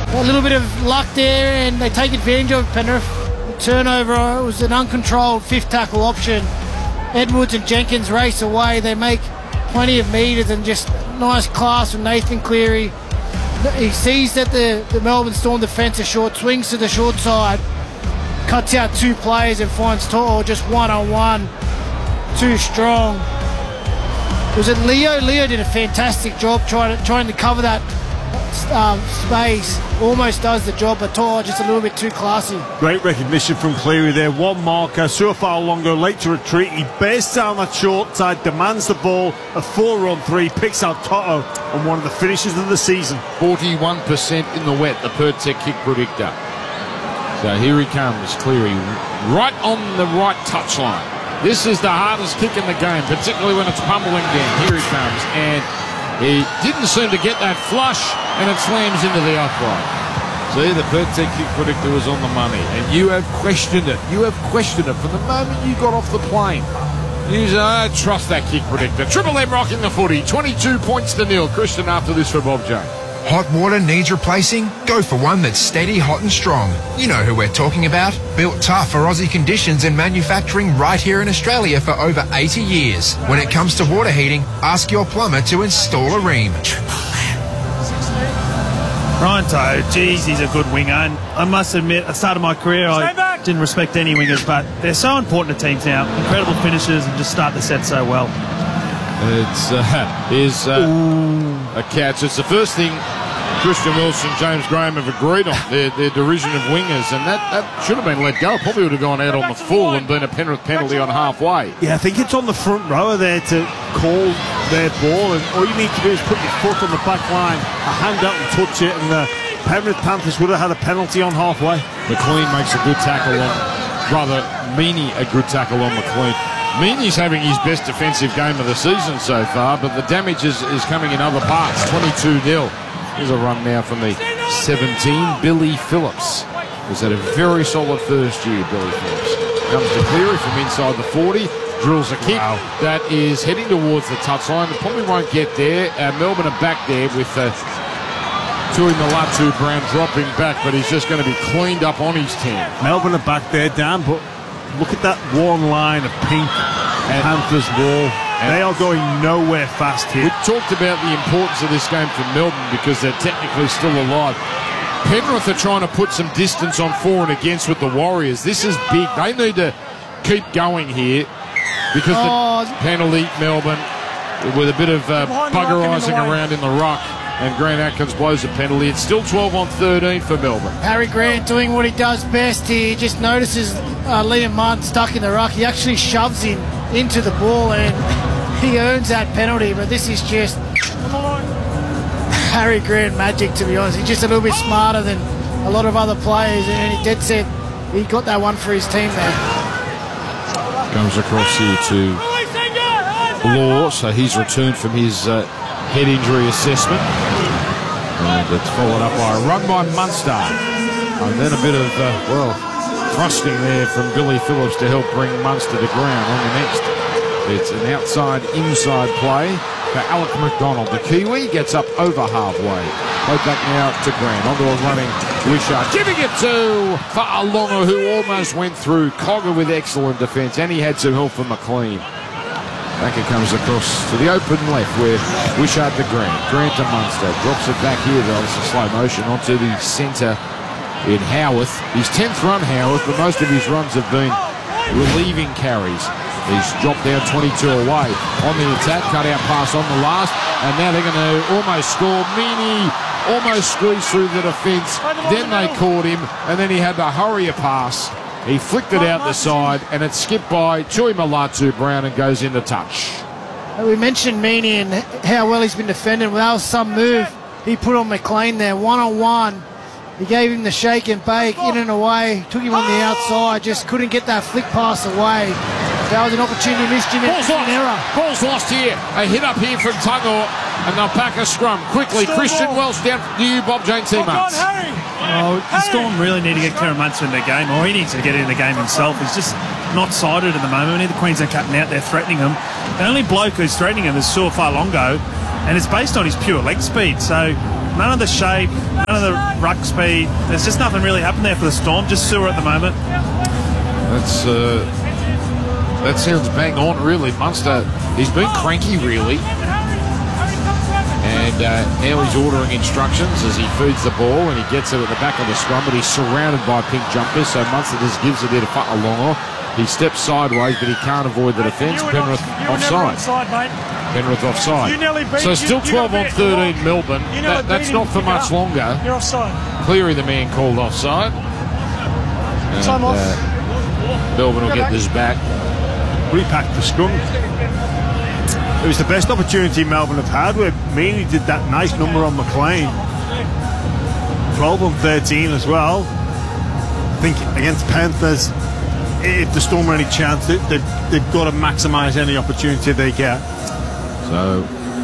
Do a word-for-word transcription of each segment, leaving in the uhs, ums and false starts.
A little bit of luck there, and they take advantage of Penrith. The turnover was an uncontrolled fifth tackle option. Edwards and Jenkins race away. They make plenty of metres and just nice class from Nathan Cleary. He sees that the, the Melbourne Storm defence is short, swings to the short side, cuts out two players and finds To'o just one-on-one. Too strong. Was it Leo? Leo did a fantastic job trying to, trying to cover that um, space. Almost does the job, but To'o just a little bit too classy. Great recognition from Cleary there. One marker. Suafa'alongo late to retreat. He bursts down that short side, demands the ball. A four-on three, picks out To'o on one of the finishes of the season. forty-one percent in the wet, the Pertec kick predictor. So here he comes, Cleary, right on the right touchline. This is the hardest kick in the game, particularly when it's pummeling down. Here he comes, and he didn't seem to get that flush, and it slams into the upright. See, the Pertec kick predictor was on the money, and you have questioned it. You have questioned it from the moment you got off the plane. You say, I trust that kick predictor. Triple M rocking the footy, twenty-two points to nil. Christian after this for Bob James. Hot water needs replacing? Go for one that's steady, hot and strong. You know who we're talking about. Built tough for Aussie conditions and manufacturing right here in Australia for over eighty years. When it comes to water heating, ask your plumber to install a Rheem. Ryan To'o, geez, he's a good winger. And I must admit, at the start of my career, I didn't respect any wingers, but they're so important to teams now. Incredible finishers and just start the set so well. It's uh, is uh, a catch. It's the first thing Christian Wilson, James Graham have agreed on, their, their derision of wingers, and that, that should have been let go. Probably would have gone out on the full and been a Penrith penalty on halfway. Yeah, I think it's on the front rower there to call their ball, and all you need to do is put your foot on the back line, a hand out and touch it, and the Penrith Panthers would have had a penalty on halfway. McLean makes a good tackle on, rather, Meaney a good tackle on McLean. Meaney's having his best defensive game of the season so far, but the damage is, is coming in other parts. twenty-two nil. Here's a run now from the seventeen, Billy Phillips. He's had a very solid first year, Billy Phillips. Comes to Cleary from inside the forty, drills a kick wow. that is heading towards the touchline. It probably won't get there. Uh, Melbourne are back there with uh, Tui Malatu Brown dropping back, but he's just going to be cleaned up on his team. Melbourne are back there, Dan, but look at that one line of pink and Panthers wall. And they are going nowhere fast here. We talked about the importance of this game for Melbourne because they're technically still alive. Penrith are trying to put some distance on for and against with the Warriors. This is big. They need to keep going here because oh. the penalty, Melbourne, with a bit of uh, buggerising around in the ruck, and Grant Atkins blows a penalty. It's still twelve on thirteen for Melbourne. Harry Grant doing what he does best here. He just notices uh, Liam Martin stuck in the ruck. He actually shoves him into the ball and he earns that penalty, but this is just Harry Grant magic, to be honest. He's just a little bit smarter than a lot of other players, and he dead set he got that one for his team there. Comes across here to Law, so he's returned from his uh, head injury assessment, and it's followed up by a run by Munster, and then a bit of uh, well thrusting there from Billy Phillips to help bring Munster to ground on the next. It's an outside inside play for Alec McDonald. The Kiwi gets up over halfway. Play back now to Grant, onto a running Wishart, giving it to Fa'alongo, who almost went through. Cogger with excellent defence, and he had some help from McLean. Back it comes across to the open left where Wishart to Grant. Grant to Munster. Drops it back here though. It's a slow motion onto the centre in Howarth. His tenth run, Howarth, but most of his runs have been relieving carries. He's dropped down twenty-two away. On the attack, cut out pass on the last, and now they're going to almost score. Meaney almost squeezed through the defence. Then they caught him, and then he had to hurry a pass. He flicked it out the side, and it skipped by Tui Malatu Brown and goes into touch. We mentioned Meaney and how well he's been defended. Well, that was some move he put on McLean there, one-on-one. He gave him the shake and bake, in and away, took him on the outside, just couldn't get that flick pass away. That was an opportunity missed him. Ball's lost. Error. Ball's lost here. A hit up here from Tungor, and they'll pack a scrum. Quickly, Christian Welch down to you, Bob Jane teammates. Oh, the Storm really need to get Kieran Munster in the game, or he needs to get it in the game himself. He's just not sided at the moment. We need the Queensland captain out there threatening him. The only bloke who's threatening him is Suafa'alongo, and it's based on his pure leg speed. So none of the shape, none of the ruck speed. There's just nothing really happened there for the Storm. Just Sewer at the moment. That's uh, that sounds bang on, really. Munster, he's been cranky, really. And uh, now he's ordering instructions as he feeds the ball and he gets it at the back of the scrum, but he's surrounded by pink jumpers, so Munster just gives it there to Fa'alongo. He steps sideways, but he can't avoid the defence. Penrith offside. offside mate. Penrith offside. You nearly beat, so still you, twelve you on thirteen Melbourne. That, that's not for much longer. You're offside. Cleary, the man called offside. And, Time off. Uh, Melbourne will get this back. Repack the scrum. It was the best opportunity Melbourne have had, where Meaney did that nice number on McLean. twelve on thirteen as well. I think against Panthers, if the Storm are any chance, they, they've, they've got to maximise any opportunity they get. So,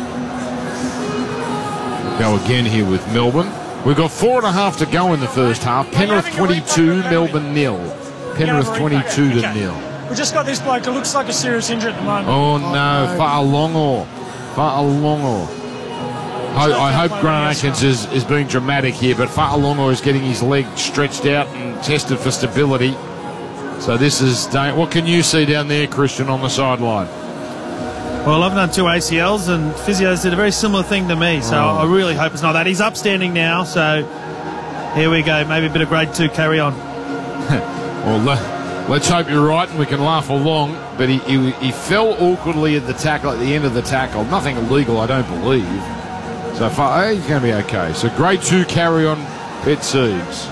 go again here with Melbourne. We've got four and a half to go in the first half. Penrith twenty-two, Melbourne nil. Penrith twenty-two to nil. We just got this bloke. It looks like a serious injury at the moment. Oh no, Fa'alongo. Fa'alongo. I, I hope Grant Atkins is, is being dramatic here, but Fa'alongo is getting his leg stretched out and tested for stability. So this is... What can you see down there, Christian, on the sideline? Well, I've done two A C Ls and physios did a very similar thing to me, so Oh. I really hope it's not that. He's upstanding now, so here we go. Maybe a bit of grade two carry on. Well, le- let's hope you're right and we can laugh along. But he, he, he fell awkwardly at the tackle, at the end of the tackle. Nothing illegal, I don't believe. So far, he's going to be okay. So grade two carry on, Pet Seeds.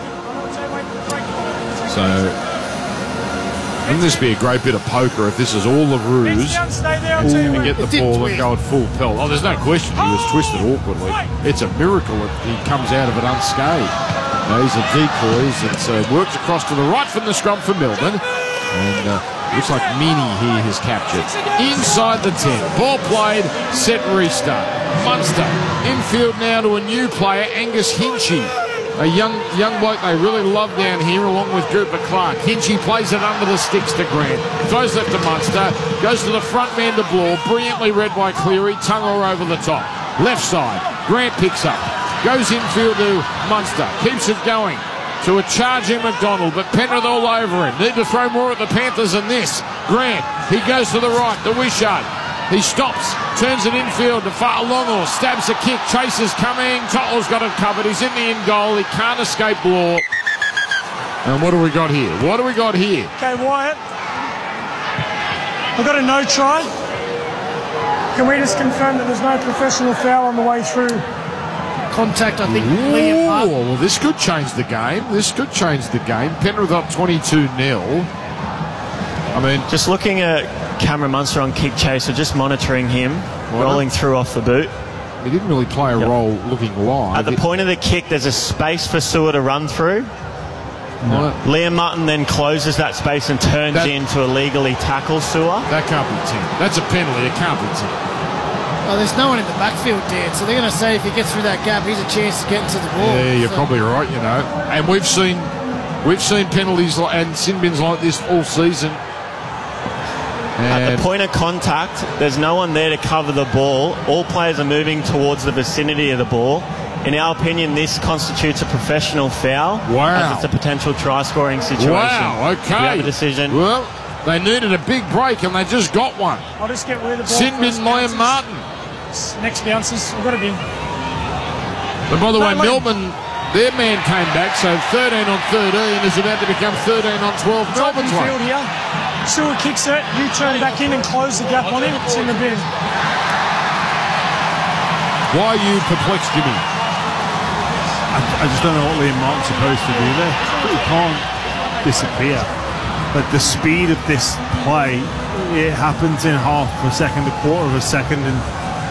So, wouldn't this be a great bit of poker if this is all the ruse? Stay there, I'll tell you To when. get the ball and go at full pelt. Oh, there's no question he was twisted awkwardly. It's a miracle that he comes out of it unscathed. No, he's a decoy. It's uh, works across to the right from the scrum for Melbourne. And uh, looks like Meaney here has captured. Inside the ten. Ball played, set restart. Munster. Infield now to a new player, Angus Hinchy. A young young bloke they really love down here, along with Cooper Clark. Hinchy plays it under the sticks to Grant. Throws left to Munster. Goes to the front man to Bloor. Brilliantly read by Cleary. Tunga over the top. Left side. Grant picks up. Goes infield to Munster. Keeps it going to a charging McDonald, but Penrith all over him. Need to throw more at the Panthers than this. Grant. He goes to the right. The Wishart. He stops, turns it infield to Fa'alongo, stabs a kick, Chaser's coming, To'o's got it covered, he's in the in goal, he can't escape Bloor. And what do we got here? What do we got here? Okay, Wyatt. I've got a no try. Can we just confirm that there's no professional foul on the way through? Contact, I think. Ooh, Liam Martin. well, this could change the game. This could change the game. Penrith up twenty-two nil. I mean, Just looking at Cameron Munster on kick chaser, just monitoring him, rolling through off the boot. he didn't really play a Yep. role looking live. At the It- point of the kick, there's a space for Sewer to run through. No. Liam Martin then closes that space and turns That- in to illegally tackle Sewer. That can't be ten. That's a penalty. It can't be ten. Oh, there's no one in the backfield, Dan, so they're going to say if he gets through that gap, he's a chance to get into the ball. Yeah, you're So- probably right, you know. And we've seen we've seen penalties like, and sin bins like this all season. At And the point of contact, there's no one there to cover the ball. All players are moving towards the vicinity of the ball. In our opinion, this constitutes a professional foul. Wow. As it's a potential try-scoring situation. wow, okay. We have a decision. Well, they needed a big break and they just got one. I'll just get where the ball Sin bin first Liam bounces. Martin. Next bounces, we've got to be. But by the way, No, wait. Melbourne, their man came back, so thirteen on thirteen is about to become thirteen on twelve. It's open Melbourne's field one. here. Sewer kicks it, you turn back in and close the gap on him. It's in the bin. Why are you perplexed, Jimmy? I, I just don't know what Liam Martin's supposed to do there. He can't disappear. But the speed of this play, it happens in half of a second, a quarter of a second, and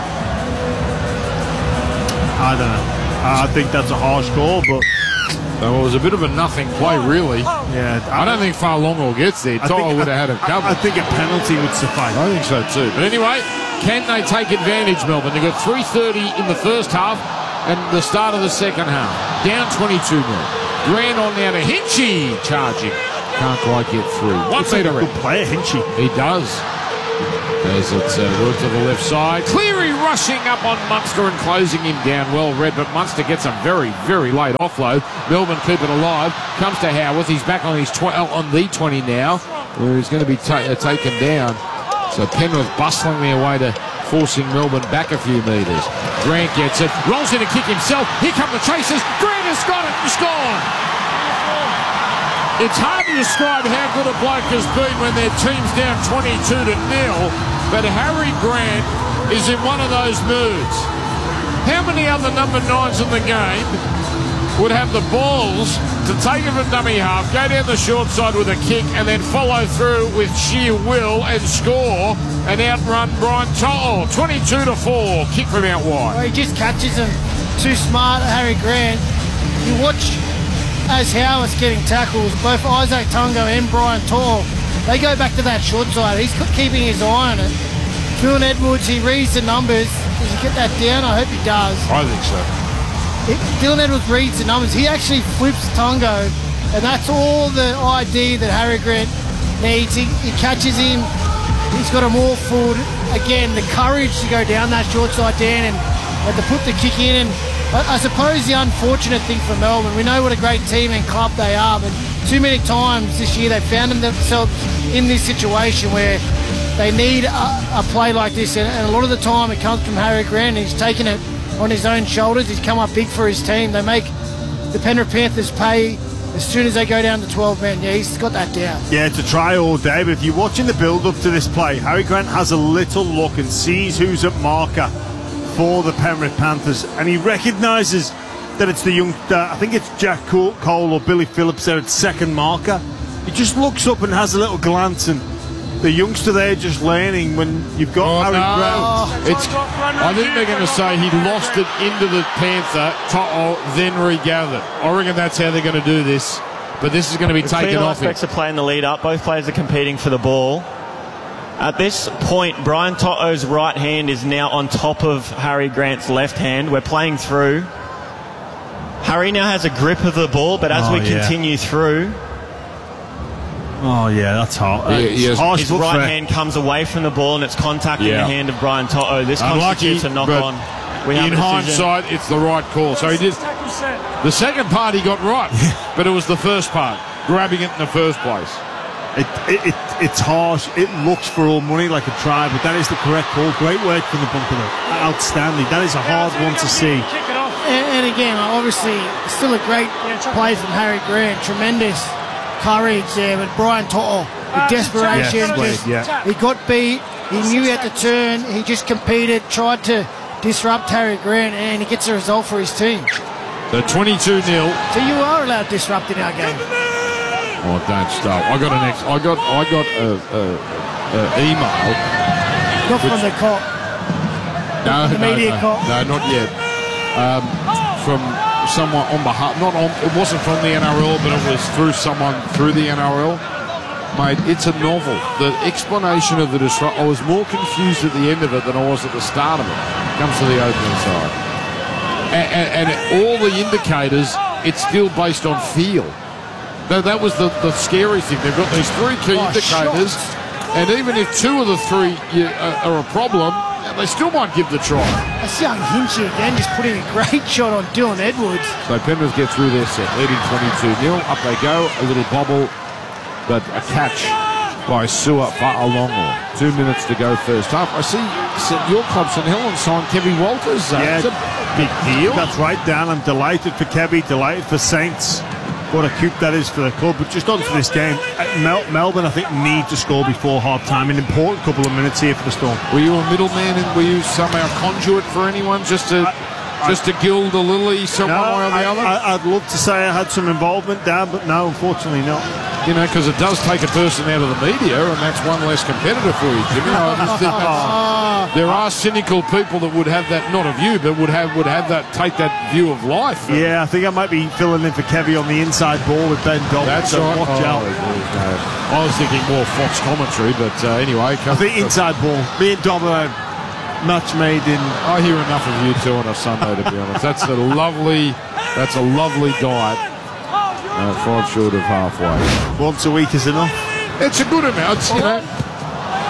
I don't know. I think that's a harsh call, but So it was a bit of a nothing play, really. yeah, I don't think Fa'alongo gets there. I Toa think- would have had it I, I covered. think a penalty would suffice. I think so too. But anyway, can they take advantage, Melbourne? They've got three thirty in the first half and the start of the second half. Down twenty-two nil. Grant on now to Hinchy. Charging. Can't quite get through. One Looks like metre a in. good player, Hinchy. He does. As it's uh, worked to the left side. Cleary rushing up on Munster and closing him down. Well read, but Munster gets a very, very late offload. Melbourne keep it alive. Comes to Howarth. He's back on his tw- on the twenty now, where he's going to be ta- uh, taken down. So Penrith bustling their way to forcing Melbourne back a few metres. Grant gets it. Rolls in to kick himself. Here come the chasers. Grant has got it and scored. It's hard to describe how good a bloke has been when their team's down twenty-two to nil, but Harry Grant is in one of those moods. How many other number nines in the game would have the balls to take it from dummy half, go down the short side with a kick, and then follow through with sheer will and score and outrun Brian To'o? twenty-two to four, kick from out wide. Well, he just catches him. Too smart, Harry Grant. You watch as Howarth's getting tackles, both Isaac Tungo and Brian To'o, they go back to that short side. He's keeping his eye on it. Dylan Edwards, he reads the numbers. Does he get that down? I hope he does. I think so. It, Dylan Edwards reads the numbers. He actually flips Tungo, and that's all the I D that Harry Grant needs. He, he catches him. He's got him all forward. Again, the courage to go down that short side, Dan, and, and to put the kick in. And I, I suppose the unfortunate thing for Melbourne, we know what a great team and club they are, but too many times this year they found themselves in this situation where they need a, a play like this, and, and a lot of the time it comes from Harry Grant. He's taken it on his own shoulders. He's come up big for his team. They make the Penrith Panthers pay as soon as they go down to twelve men. Yeah, he's got that down. Yeah, it's a try all day, but if you're watching the build-up to this play, Harry Grant has a little look and sees who's at marker for the Penrith Panthers, and he recognises that it's the young, uh, I think it's Jack Cole or Billy Phillips there at second marker. He just looks up and has a little glance, and the youngster there just learning when you've got Oh, Harry no. Grant. It's, I think they're going to say he lost it into the Panther, To'o then regathered. I reckon that's how they're going to do this, but this is going to be The taken clear off him. aspects of playing the lead up. Both players are competing for the ball. At this point, Brian To'o's right hand is now on top of Harry Grant's left hand. We're playing through. Harry now has a grip of the ball, but as Oh, we yeah. continue through, Oh, yeah, that's hard. Yeah, he has- harsh his look right for- hand comes away from the ball and it's contacting Yeah. the hand of Brian To'o. This Unlucky, constitutes a knock but on. We have in a decision. hindsight, it's the right call. So he did. Tackle set. The second part he got right, but it was the first part, grabbing it in the first place. It, it, it, it's harsh. It looks for all money like a try, but that is the correct call. Great work from the bunker there. Outstanding. That is a hard one to see. Kick it off. And, and again, obviously, still a great play from Harry Grant. Tremendous courage there, but Brian To'o, the desperation, Yes, Wade, just, yeah. he got beat. He knew he had to turn. He just competed, tried to disrupt Harry Grant, and he gets a result for his team. The twenty-two nil. So you are allowed to disrupt in our game. Oh, don't start. I got an ex. I got. I got a, a, a email. Not from the cop. No, the no, media no, call. no, not yet. Um, from someone on behalf. Not on. It wasn't from the N R L, but it was through someone through the N R L. Mate, it's a novel. The explanation of the disrupt. I was more confused at the end of it than I was at the start of it. Comes to the opening side, and, and, and all the indicators. It's still based on feel. That, that was the, the scary thing. They've got these three key Oh, indicators, shots. and even if two of the three you, uh, are a problem, they still might give the try. That's young Hinchy again, just putting a great shot on Dylan Edwards. So Penrith get through their set, leading twenty-two nil. Up they go, a little bobble, but a catch by Sua Fa'alongo. Two minutes to go first half. I see St your club, St Helens, signed Kevin Walters. Uh, Yeah. it's a big deal. That's right, Dan. I'm delighted for Kevy, delighted for Saints. What a coup that is for the club. But just on to this game, uh, Mel- Melbourne, I think, need to score before half-time. An important couple of minutes here for the Storm. Were you a middleman and were you somehow conduit for anyone just to just to gild the lily some No, one way or the I, other? I, I'd love to say I had some involvement, Dan, but no, unfortunately not. You know, because it does take a person out of the media, and that's one less competitor for you, Jimmy. I just think that's, there are cynical people that would have that, not of you, but would have would have that, take that view of life. Yeah, I think I might be filling in for Kevy on the inside ball with Ben Dobbins. That's so right. watch Oh, out. no. I was thinking more Fox commentary, but uh, anyway. I think inside ball. Me and Dom are match made in. I hear enough of you two on a Sunday, to be honest. That's a lovely, that's a lovely diet. Uh, five short of halfway. Once a week is enough. It's a good amount, you know.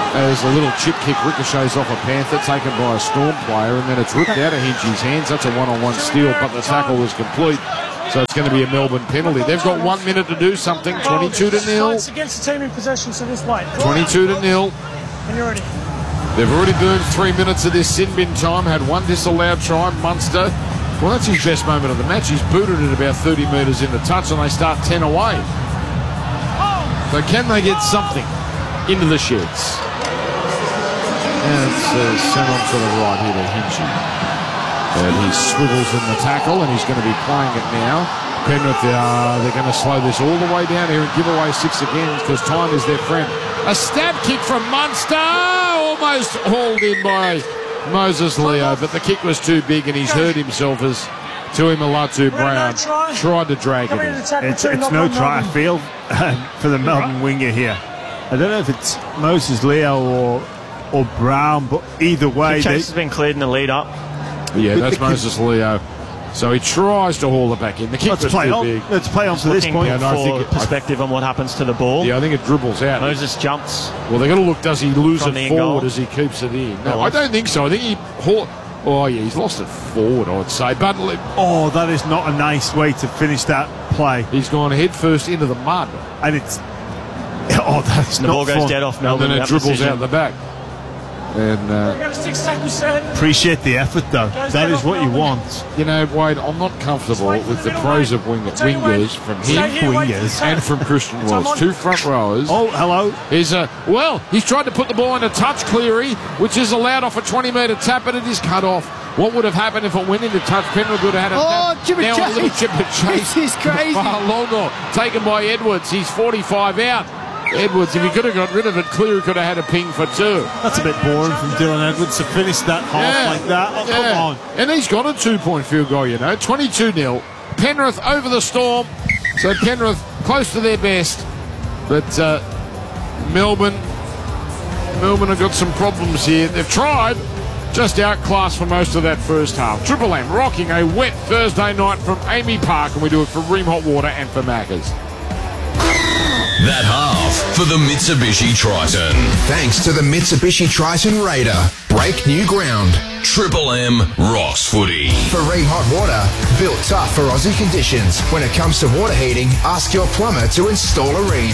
as a little chip kick ricochets off a Panther taken by a Storm player, and then it's ripped out of Hinchy's hands. That's a one-on-one steal, but the tackle was complete. So it's going to be a Melbourne penalty. They've got one minute to do something. twenty-two to nil. It's against the team in possession, so this way. twenty-two to nil. And you're ready. They've already burned three minutes of this sin bin time. Had one disallowed try. Munster. Well, that's his best moment of the match. He's booted it about thirty metres into touch, and they start ten away. So can they get something into the sheds? And it's uh, sent on to the right here to Hinchy. And he swivels in the tackle, and he's going to be playing it now. Penrith, uh, they're going to slow this all the way down here and give away six again because time is their friend. A stab kick from Munster, almost hauled in by Moses Leo, but the kick was too big and he's hurt himself as Tuimolatu Brown tried to drag it in. It's, it's no try, I feel, for the Melbourne winger here. I don't know if it's Moses Leo or or Brown, but either way... The chase has been cleared in the lead-up. Yeah, that's Moses Leo. So he tries to haul it back in. The kick let's was play too on. big. Let's play on to this point. Yeah, no, I for think it, perspective I, on what happens to the ball. Yeah, I think it dribbles out. Moses jumps. Well, they're going to look, does he lose From it the forward goal. as he keeps it in? No, Oh, I don't think so. I think he... Haul, oh, yeah, he's lost it forward, I would say. But oh, that is not a nice way to finish that play. He's gone head first into the mud. And it's... Oh, that's the not ball goes fun. dead off And Melbourne. then it that dribbles decision. out the back. And... Uh, Appreciate the effort, though. That is what you want. You know, Wade, I'm not comfortable with the pros of wing- wingers from him Wingers. and from Christian Wells. Two front rowers. Oh, hello. He's a well. He's tried to put the ball into touch, Cleary, which is allowed off a twenty metre tap, but it is cut off. What would have happened if it went into touch? Penrith would have had a Oh, tap. Jimmy now Chase. a little chip and chase. This is crazy. Far longer. Taken by Edwards. He's forty-five out. Edwards, if he could have got rid of it, Cleary could have had a ping for two. That's a bit boring from Dylan Edwards to finish that half Yeah, like that. Oh, yeah. come on. And he's got a two-point field goal, you know. twenty-two nil. Penrith over the Storm. So Penrith close to their best. But uh, Melbourne, Melbourne have got some problems here. They've tried. Just outclassed for most of that first half. Triple M rocking a wet Thursday night from Amy Park, and we do it for Ream Hot Water and for Macca's. That half for the Mitsubishi Triton. Thanks to the Mitsubishi Triton Raider. Break new ground. Triple M Ross Footy. For Ream Hot Water, built tough for Aussie conditions. When it comes to water heating, ask your plumber to install a Ream.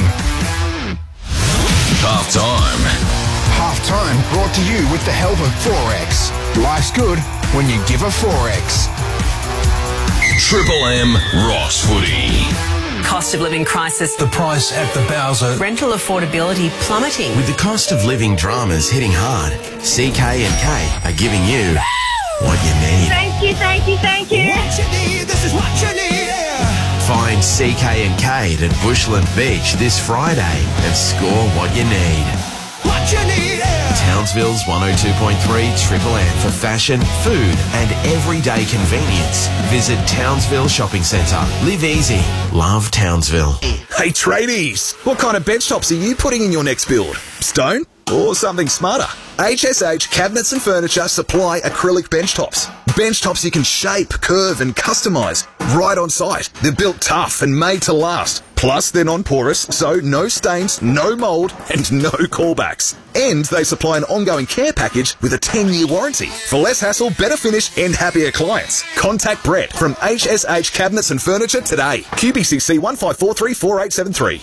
Half time. Half time brought to you with the help of Forex. Life's good when you give a Forex. Triple M Ross Footy. Cost of living crisis. The price at the Bowser. Rental affordability plummeting. With the cost of living dramas hitting hard, C K and K are giving you what you need. Thank you, thank you, thank you. What you need, this is what you need. Find C K and Kate at Bushland Beach this Friday and score what you need. What you need. Townsville's one oh two point three Triple M for fashion, food and everyday convenience. Visit Townsville Shopping Centre. Live easy. Love Townsville. Hey tradies, what kind of bench tops are you putting in your next build? Stone or something smarter? H S H Cabinets and Furniture supply acrylic bench tops. Bench tops you can shape, curve and customise right on site. They're built tough and made to last. Plus, they're non-porous, so no stains, no mould and no callbacks. And they supply an ongoing care package with a ten-year warranty. For less hassle, better finish and happier clients. Contact Brett from H S H Cabinets and Furniture today. Q B C C one five four three four eight seven three.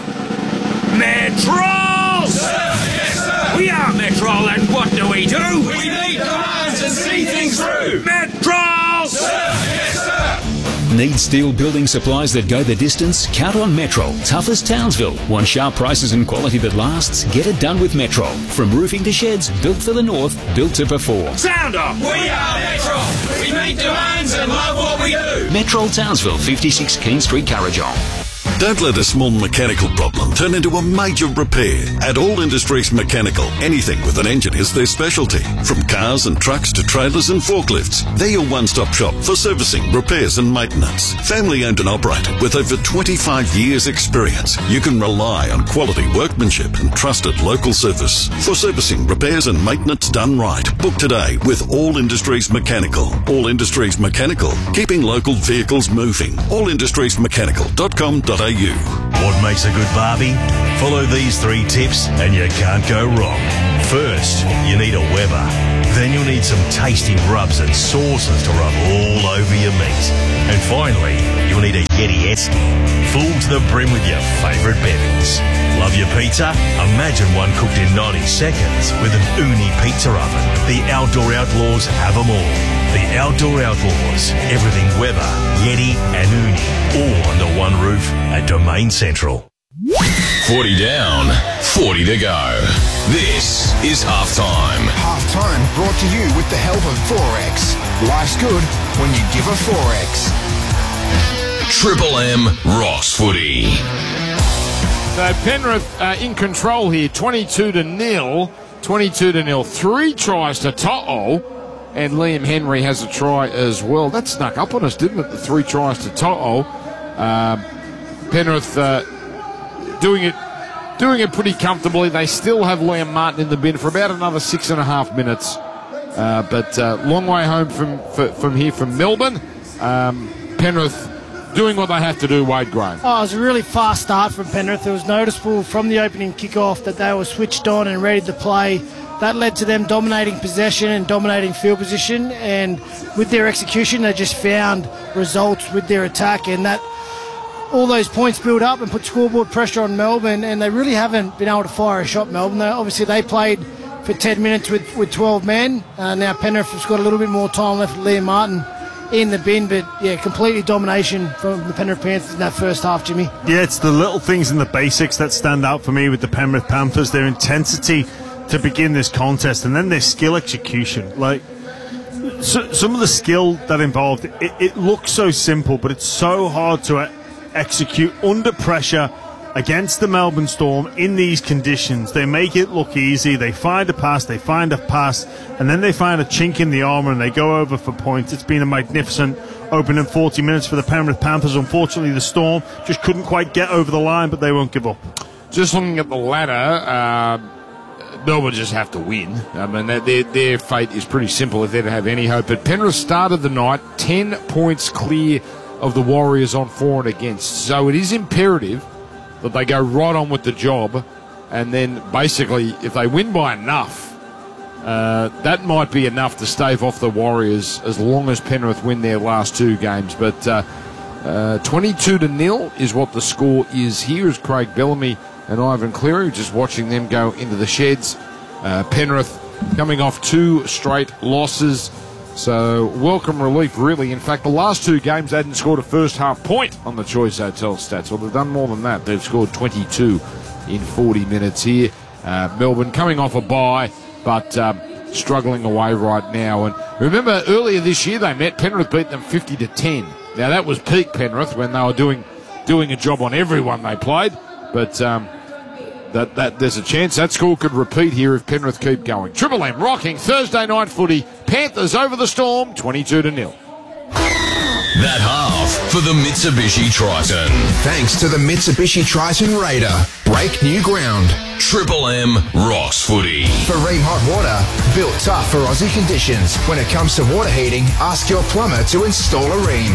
Metro! Sir, yes, sir. We are Metro, and what do we do? We need demands and see things through. Metro! Sir, yes, sir. Need steel building supplies that go the distance? Count on Metro. Tough as Townsville. Want sharp prices and quality that lasts? Get it done with Metro. From roofing to sheds, built for the north, built to perform. Sound off! We are Metro. We meet demands and love what we do. Metro Townsville, fifty-six King Street, Currajong. Don't let a small mechanical problem turn into a major repair. At All Industries Mechanical, anything with an engine is their specialty. From cars and trucks to trailers and forklifts, they're your one-stop shop for servicing, repairs and maintenance. Family owned and operated with over twenty-five years experience, you can rely on quality workmanship and trusted local service. For servicing, repairs and maintenance done right, book today with All Industries Mechanical. All Industries Mechanical, keeping local vehicles moving. all industries mechanical dot com dot a u a u. What makes a good barbie? Follow these three tips and you can't go wrong. First, you need a Weber. Then you'll need some tasty rubs and sauces to rub all over your meat. And finally, you'll need a Yeti Esky, full to the brim with your favourite bevies. Love your pizza? Imagine one cooked in ninety seconds with an Uni pizza oven. The Outdoor Outlaws have them all. The Outdoor Outlaws. Everything Weber, Yeti and Uni. All under one roof at Domain Central. forty down, forty to go. This is halftime. Halftime brought to you with the help of Forex. Life's good when you give a Forex. Triple M Ross Footy. So Penrith uh, in control here, twenty-two to nil. twenty-two to nil. Three tries to To'o, and Liam Henry has a try as well. That snuck up on us, didn't it? The three tries to To'o. Um, Penrith uh, doing it doing it pretty comfortably. They still have Liam Martin in the bin for about another six and a half minutes. Uh, but uh, long way home from for, from here from Melbourne. Um, Penrith doing what they have to do, Wade Graham. Oh, it was a really fast start from Penrith. It was noticeable from the opening kickoff that they were switched on and ready to play. That led to them dominating possession and dominating field position. And with their execution, they just found results with their attack. And that all those points build up and put scoreboard pressure on Melbourne. And they really haven't been able to fire a shot, Melbourne. They, obviously, they played for ten minutes with, with twelve men. Uh, now Penrith has got a little bit more time left with Liam Martin in the bin, but yeah, completely domination from the Penrith Panthers in that first half, Jimmy. Yeah, it's the little things in the basics that stand out for me with the Penrith Panthers. Their intensity to begin this contest, and then their skill execution. Like, so, some of the skill that involved, it, it looks so simple, but it's so hard to uh, execute under pressure against the Melbourne Storm in these conditions. They make it look easy. They find a pass, they find a pass, and then they find a chink in the armour and they go over for points. It's been a magnificent opening forty minutes for the Penrith Panthers. Unfortunately, the Storm just couldn't quite get over the line, but they won't give up. Just looking at the ladder, uh, Melbourne just have to win. I mean, their, their fate is pretty simple if they're to have any hope. But Penrith started the night ten points clear of the Warriors on for and against. So it is imperative that they go right on with the job, and then basically if they win by enough, uh, that might be enough to stave off the Warriors as long as Penrith win their last two games. But uh, uh, twenty-two to nil is what the score is here, as Craig Bellamy and Ivan Cleary just watching them go into the sheds. Uh, Penrith coming off two straight losses, so welcome relief, really. In fact, the last two games they hadn't scored a first half point on the Choice Hotel stats. Well, they've done more than that. They've scored twenty-two in forty minutes here. Uh, Melbourne coming off a bye, but um, struggling away right now. And remember, earlier this year they met, Penrith beat them fifty to ten. Now, that was peak Penrith when they were doing doing a job on everyone they played. But um, that, that there's a chance that score could repeat here if Penrith keep going. Triple M rocking Thursday night footy. Panthers over the Storm, twenty-two to nil. That half for the Mitsubishi Triton. Thanks to the Mitsubishi Triton Raider. Break new ground. Triple M Ross Footy. For Ream Hot Water, built tough for Aussie conditions. When it comes to water heating, ask your plumber to install a Ream.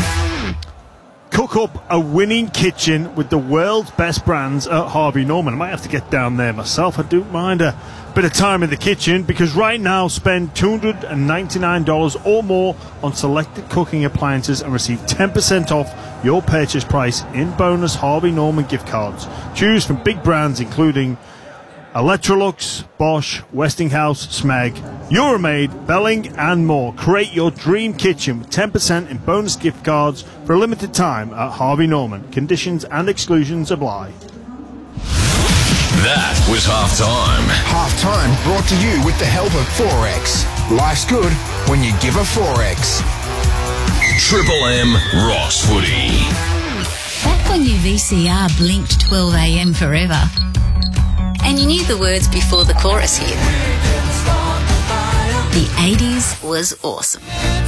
Cook up a winning kitchen with the world's best brands at Harvey Norman. I might have to get down there myself. I don't mind a bit of time in the kitchen, because right now spend two hundred ninety-nine dollars or more on selected cooking appliances and receive ten percent off your purchase price in bonus Harvey Norman gift cards. Choose from big brands including Electrolux, Bosch, Westinghouse, Smeg, Euromaid, Belling and more. Create your dream kitchen with ten percent in bonus gift cards for a limited time at Harvey Norman. Conditions and exclusions apply. That was halftime. Halftime brought to you with the help of Forex. Life's good when you give a Forex. Triple M Ross Footy. Back when your V C R blinked twelve a m forever, and you knew the words before the chorus hit, the eighties was awesome.